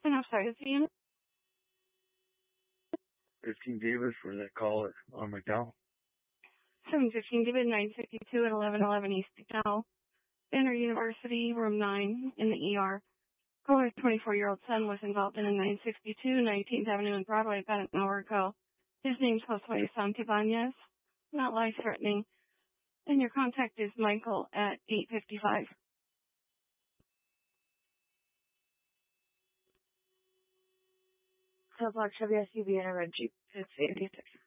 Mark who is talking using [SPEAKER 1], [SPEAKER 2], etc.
[SPEAKER 1] And I'm sorry, is the unit?
[SPEAKER 2] 15 Davis for that call on McDowell.
[SPEAKER 1] 715 David, 962 at 1111 East McDowell. Banner University, room 9 in the ER. Caller's 24-year-old son was involved in a 962 19th Avenue and Broadway about an hour ago. His name's Josue Santibanez, not life-threatening. And your contact is Michael at 855.
[SPEAKER 3] Block Chevy SUV and a red Jeep. It's 86.